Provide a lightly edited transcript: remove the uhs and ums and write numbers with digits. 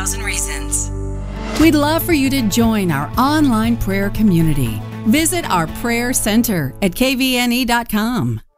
1,000 Reasons. We'd love for you to join our online prayer community. Visit our prayer center at kvne.com.